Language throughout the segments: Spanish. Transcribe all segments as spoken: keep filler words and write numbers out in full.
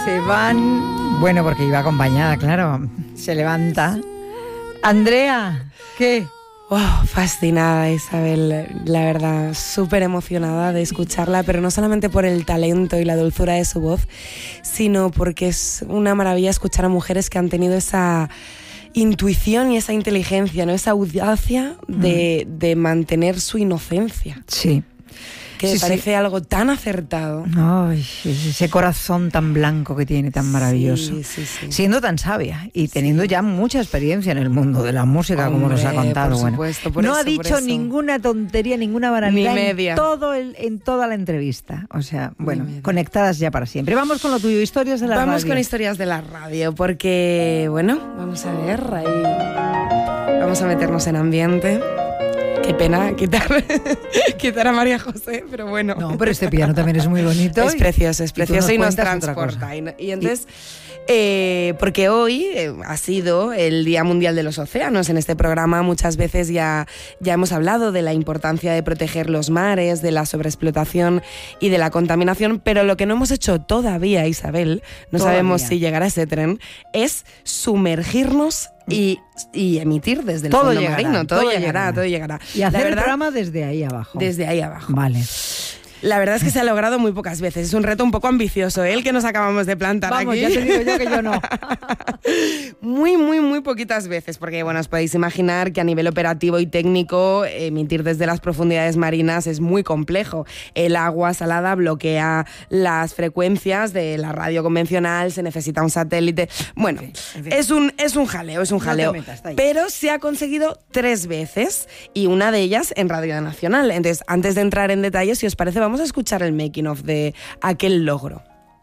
Se van, bueno, porque iba acompañada, claro. Se levanta. Andrea, ¿qué? Oh, fascinada, Isabel, la verdad, súper emocionada de escucharla, pero no solamente por el talento y la dulzura de su voz, sino porque es una maravilla escuchar a mujeres que han tenido esa intuición y esa inteligencia, ¿no? Esa audacia de, mm. de mantener su inocencia. Sí. Que sí, me parece sí. algo tan acertado. Ay, ese corazón tan blanco que tiene, tan maravilloso. Sí, sí, sí. Siendo tan sabia y teniendo sí. ya mucha experiencia en el mundo de la música, Hombre, como nos ha contado. Por bueno, supuesto, por no eso, ha dicho ninguna tontería, ninguna banalidad Ni media. En, todo el, en toda la entrevista. O sea, bueno, conectadas ya para siempre. Vamos con lo tuyo, historias de la vamos radio. Vamos con historias de la radio, porque, bueno, vamos a ver, ahí vamos a meternos en ambiente. Qué pena quitar, quitar a María José, pero bueno. No, pero este piano también es muy bonito. Es precioso, es precioso y, y nos transporta. Y, y entonces, eh, porque hoy eh, ha sido el Día Mundial de los Océanos. En este programa muchas veces ya, ya hemos hablado de la importancia de proteger los mares, de la sobreexplotación y de la contaminación, pero lo que no hemos hecho todavía, Isabel, no todavía. sabemos si llegará ese tren, es sumergirnos Y, y emitir desde el todo fondo llegará, marino, todo, todo llegará, llegará, todo llegará. Y hacer la verdad, el programa desde ahí abajo. Desde ahí abajo. Vale. La verdad es que se ha logrado muy pocas veces. Es un reto un poco ambicioso, ¿eh? El que nos acabamos de plantar Vamos, aquí. Vamos, ya te digo yo que yo no. Muy, muy, muy poquitas veces, porque bueno, os podéis imaginar que a nivel operativo y técnico emitir desde las profundidades marinas es muy complejo. El agua salada bloquea las frecuencias de la radio convencional, se necesita un satélite. Bueno, en fin, en fin. Es, un, es un jaleo, es un jaleo. No te metas, pero se ha conseguido tres veces y una de ellas en Radio Nacional. Entonces, antes de entrar en detalles, si os parece, vamos a escuchar el making of de aquel logro.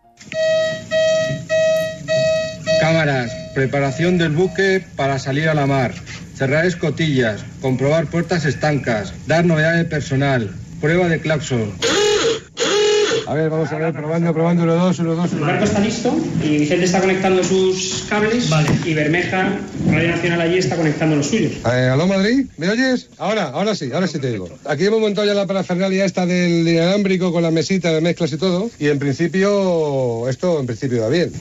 Cámaras, preparación del buque para salir a la mar, cerrar escotillas, comprobar puertas estancas, dar novedad de personal, prueba de claxon. A ver, vamos a ver, probando, probando, uno, dos, uno, dos. El barco está listo y Vicente está conectando sus cables, vale. Y Bermeja, Radio Nacional, allí está conectando los suyos. Eh, ¿Aló, Madrid? ¿Me oyes? Ahora, ahora sí, ahora sí te digo. Aquí hemos montado ya la parafernalia esta del inalámbrico con la mesita de mezclas y todo, y en principio, esto en principio va bien.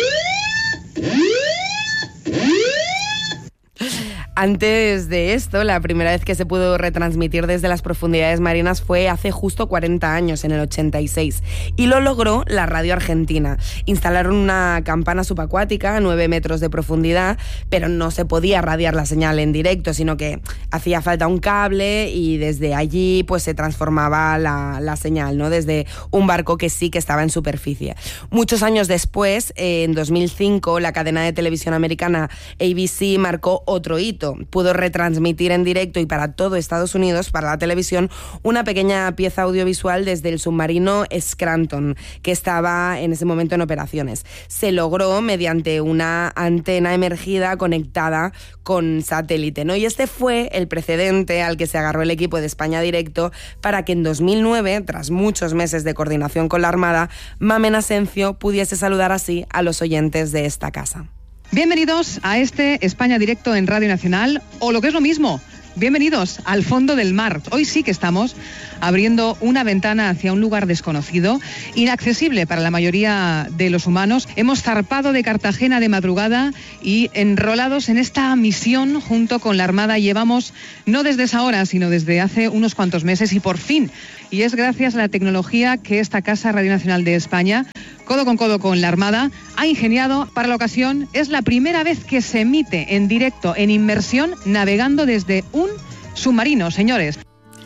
Antes de esto, la primera vez que se pudo retransmitir desde las profundidades marinas fue hace justo cuarenta años, en el ochenta y seis, y lo logró la radio argentina. Instalaron una campana subacuática a nueve metros de profundidad, pero no se podía radiar la señal en directo, sino que hacía falta un cable y desde allí pues se transformaba la, la señal, ¿no? Desde un barco que sí que estaba en superficie. Muchos años después, en dos mil cinco, la cadena de televisión americana A B C marcó otro hito. Pudo retransmitir en directo y para todo Estados Unidos, para la televisión, una pequeña pieza audiovisual desde el submarino Scranton, que estaba en ese momento en operaciones. Se logró mediante una antena emergida conectada con satélite, ¿no? Y este fue el precedente al que se agarró el equipo de España Directo para que en dos mil nueve, tras muchos meses de coordinación con la Armada, Mamen Asencio pudiese saludar así a los oyentes de esta casa. Bienvenidos a este España Directo en Radio Nacional, o lo que es lo mismo, bienvenidos al fondo del mar. Hoy sí que estamos abriendo una ventana hacia un lugar desconocido, inaccesible para la mayoría de los humanos. Hemos zarpado de Cartagena de madrugada y enrolados en esta misión junto con la Armada llevamos, no desde esa hora, sino desde hace unos cuantos meses y por fin. Y es gracias a la tecnología que esta casa Radio Nacional de España, codo con codo con la Armada, ha ingeniado para la ocasión. Es la primera vez que se emite en directo, en inmersión, navegando desde un submarino, señores.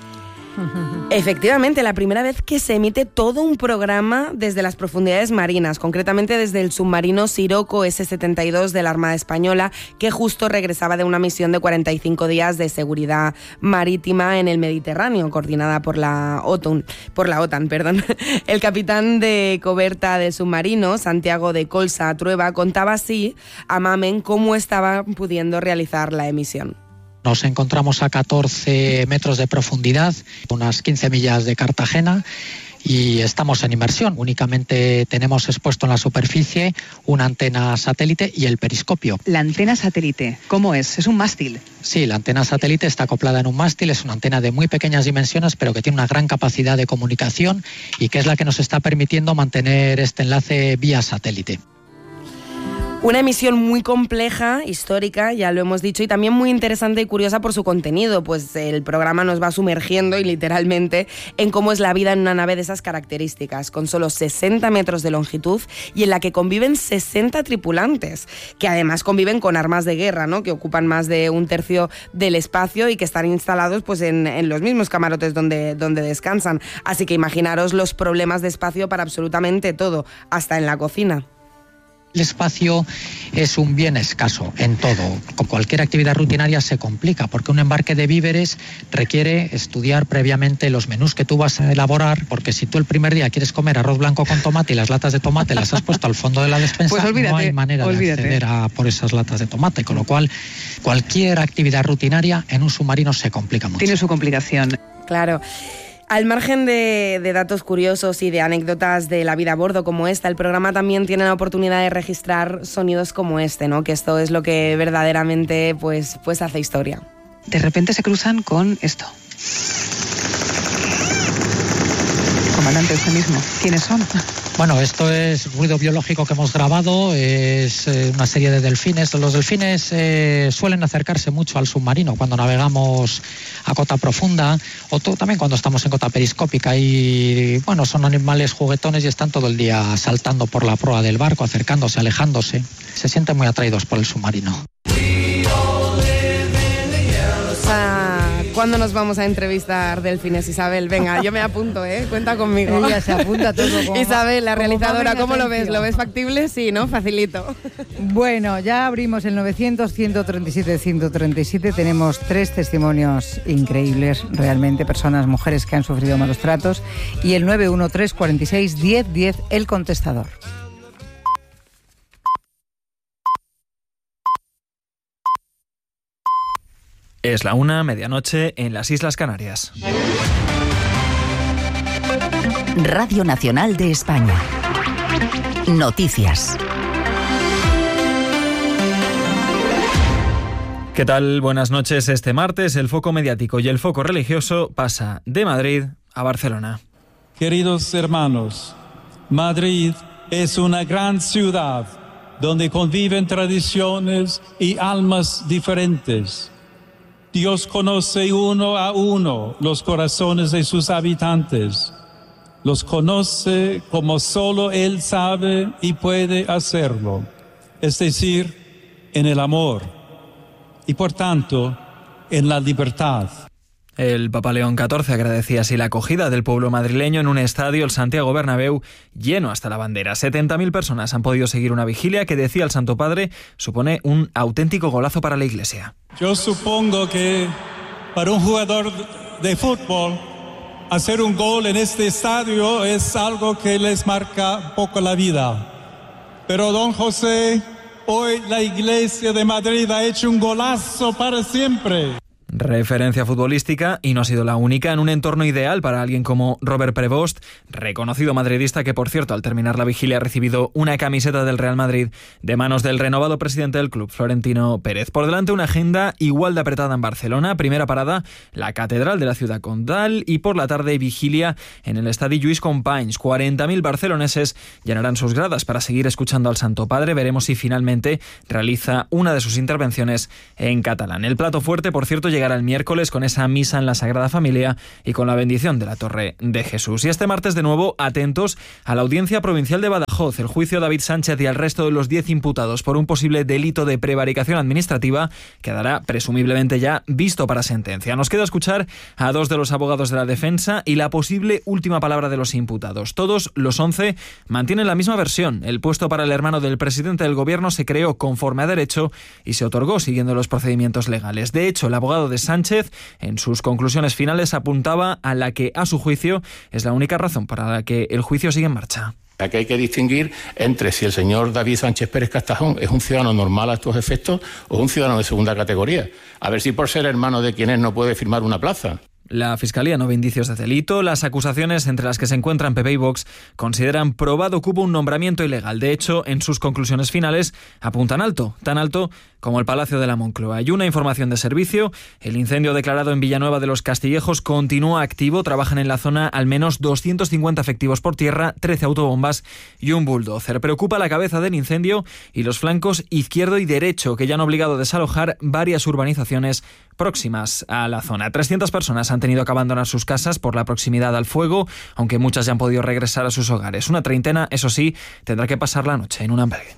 Efectivamente, la primera vez que se emite todo un programa desde las profundidades marinas, concretamente desde el submarino Siroco ese setenta y dos de la Armada Española, que justo regresaba de una misión de cuarenta y cinco días de seguridad marítima en el Mediterráneo, coordinada por la OTAN. Por la OTAN, perdón. El capitán de coberta del submarino, Santiago de Colsa Trueba, contaba así a Mamen cómo estaba pudiendo realizar la emisión. Nos encontramos a catorce metros de profundidad, unas quince millas de Cartagena, y estamos en inmersión. Únicamente tenemos expuesto en la superficie una antena satélite y el periscopio. La antena satélite, ¿cómo es? ¿Es un mástil? Sí, la antena satélite está acoplada en un mástil, es una antena de muy pequeñas dimensiones, pero que tiene una gran capacidad de comunicación y que es la que nos está permitiendo mantener este enlace vía satélite. Una emisión muy compleja, histórica, ya lo hemos dicho, y también muy interesante y curiosa por su contenido, pues el programa nos va sumergiendo y literalmente en cómo es la vida en una nave de esas características, con solo sesenta metros de longitud y en la que conviven sesenta tripulantes, que además conviven con armas de guerra, ¿no?, que ocupan más de un tercio del espacio y que están instalados pues en, en los mismos camarotes donde, donde descansan. Así que imaginaros los problemas de espacio para absolutamente todo, hasta en la cocina. El espacio es un bien escaso en todo. Con cualquier actividad rutinaria se complica porque un embarque de víveres requiere estudiar previamente los menús que tú vas a elaborar, porque si tú el primer día quieres comer arroz blanco con tomate y las latas de tomate las has puesto al fondo de la despensa, pues olvídate, no hay manera olvídate. de acceder a por esas latas de tomate, con lo cual cualquier actividad rutinaria en un submarino se complica mucho. Tiene su complicación. Claro. Al margen de, de datos curiosos y de anécdotas de la vida a bordo como esta, el programa también tiene la oportunidad de registrar sonidos como este, ¿no?, que esto es lo que verdaderamente pues, pues hace historia. De repente se cruzan con esto. Comandante, usted mismo. ¿Quiénes son? Bueno, esto es ruido biológico que hemos grabado, es eh, una serie de delfines. Los delfines eh, suelen acercarse mucho al submarino cuando navegamos a cota profunda, o todo, también cuando estamos en cota periscópica, y bueno, son animales juguetones y están todo el día saltando por la proa del barco, acercándose, alejándose. Se sienten muy atraídos por el submarino. ¿Cuándo nos vamos a entrevistar delfines, Isabel? Venga, yo me apunto, ¿eh? Cuenta conmigo. Ella se apunta todo. Como Isabel, la como realizadora, mami ¿cómo lo ves? atención. ¿Lo ves factible? Sí, ¿no? Facilito. Bueno, ya abrimos el novecientos, ciento treinta y siete, ciento treinta y siete. Tenemos tres testimonios increíbles, realmente, personas, mujeres que han sufrido malos tratos. Y el nueve uno tres, cuarenta y seis, diez diez, el contestador. Es la una, medianoche, en las Islas Canarias. Radio Nacional de España. Noticias. ¿Qué tal? Buenas noches. Este martes el foco mediático y el foco religioso pasa de Madrid a Barcelona. Queridos hermanos, Madrid es una gran ciudad donde conviven tradiciones y almas diferentes. Dios conoce uno a uno los corazones de sus habitantes. Los conoce como solo Él sabe y puede hacerlo, es decir, en el amor y por tanto en la libertad. El Papa León catorce agradecía así la acogida del pueblo madrileño en un estadio, el Santiago Bernabéu, lleno hasta la bandera. setenta mil personas han podido seguir una vigilia que, decía el Santo Padre, supone un auténtico golazo para la Iglesia. Yo supongo que para un jugador de fútbol hacer un gol en este estadio es algo que les marca un poco la vida. Pero don José, hoy la Iglesia de Madrid ha hecho un golazo para siempre. Referencia futbolística, y no ha sido la única, en un entorno ideal para alguien como Robert Prevost, reconocido madridista que, por cierto, al terminar la vigilia ha recibido una camiseta del Real Madrid de manos del renovado presidente del club, Florentino Pérez. Por delante, una agenda igual de apretada en Barcelona. Primera parada, la Catedral de la Ciudad Condal, y por la tarde vigilia en el Estadi Lluís Companys. cuarenta mil barceloneses llenarán sus gradas para seguir escuchando al Santo Padre. Veremos si finalmente realiza una de sus intervenciones en catalán. El plato fuerte, por cierto, llegará el miércoles con esa misa en la Sagrada Familia y con la bendición de la Torre de Jesús. Y este martes, de nuevo, atentos a la Audiencia Provincial de Badajoz. El juicio a David Sánchez y al resto de los diez imputados por un posible delito de prevaricación administrativa quedará presumiblemente ya visto para sentencia. Nos queda escuchar a dos de los abogados de la defensa y la posible última palabra de los imputados. Todos los once mantienen la misma versión. El puesto para el hermano del presidente del gobierno se creó conforme a derecho y se otorgó siguiendo los procedimientos legales. De hecho, el abogado de Sánchez, en sus conclusiones finales, apuntaba a la que, a su juicio, es la única razón para la que el juicio sigue en marcha. Aquí hay que distinguir entre si el señor David Sánchez Pérez Castajón es un ciudadano normal a estos efectos o un ciudadano de segunda categoría. A ver si por ser hermano de quien es no puede firmar una plaza. La Fiscalía no ve indicios de delito. Las acusaciones, entre las que se encuentran P P y Vox, consideran probado que hubo un nombramiento ilegal. De hecho, en sus conclusiones finales apuntan alto, tan alto como el Palacio de la Moncloa. Y una información de servicio: el incendio declarado en Villanueva de los Castillejos continúa activo. Trabajan en la zona al menos doscientos cincuenta efectivos por tierra, trece autobombas y un bulldozer. Preocupa la cabeza del incendio y los flancos izquierdo y derecho, que ya han obligado a desalojar varias urbanizaciones próximas a la zona. trescientas personas han tenido que abandonar sus casas por la proximidad al fuego, aunque muchas ya han podido regresar a sus hogares. Una treintena, eso sí, tendrá que pasar la noche en un albergue.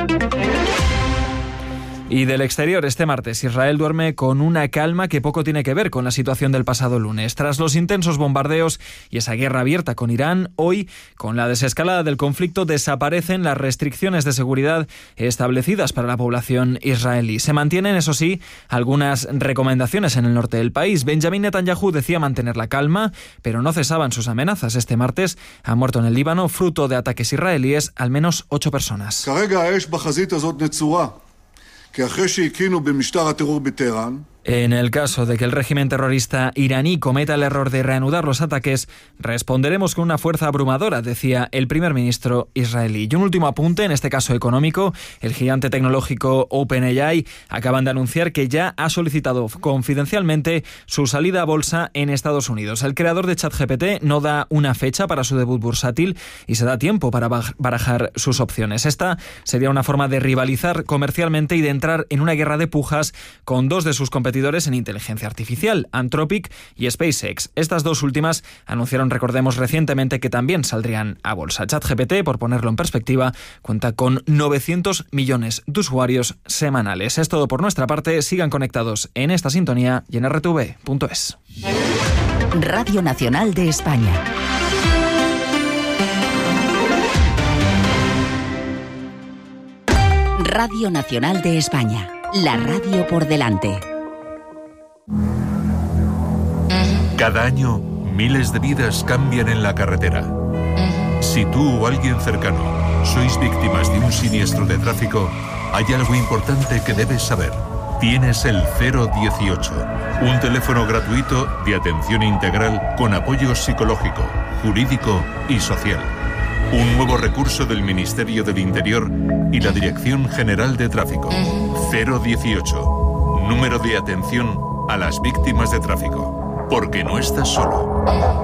Y del exterior, este martes Israel duerme con una calma que poco tiene que ver con la situación del pasado lunes. Tras los intensos bombardeos y esa guerra abierta con Irán, hoy, con la desescalada del conflicto, desaparecen las restricciones de seguridad establecidas para la población israelí. Se mantienen, eso sí, algunas recomendaciones en el norte del país. Benjamin Netanyahu decía mantener la calma, pero no cesaban sus amenazas. Este martes han muerto en el Líbano, fruto de ataques israelíes, al menos ocho personas. En el caso de que el régimen terrorista iraní cometa el error de reanudar los ataques, responderemos con una fuerza abrumadora, decía el primer ministro israelí. Y un último apunte, en este caso económico: el gigante tecnológico OpenAI acaban de anunciar que ya ha solicitado confidencialmente su salida a bolsa en Estados Unidos. El creador de ChatGPT no da una fecha para su debut bursátil y se da tiempo para barajar sus opciones. Esta sería una forma de rivalizar comercialmente y de entrar en una guerra de pujas con dos de sus competidores en inteligencia artificial, Anthropic y SpaceX. Estas dos últimas anunciaron, recordemos, recientemente que también saldrían a bolsa. ChatGPT, por ponerlo en perspectiva, cuenta con novecientos millones de usuarios semanales. Es todo por nuestra parte. Sigan conectados en esta sintonía y en r t v punto es. Radio Nacional de España. Radio Nacional de España. La radio por delante. Cada año, miles de vidas cambian en la carretera. Si tú o alguien cercano sois víctimas de un siniestro de tráfico, hay algo importante que debes saber. Tienes el cero dieciocho, un teléfono gratuito de atención integral con apoyo psicológico, jurídico y social. Un nuevo recurso del Ministerio del Interior y la Dirección General de Tráfico. cero dieciocho, número de atención a las víctimas de tráfico. Porque no estás solo.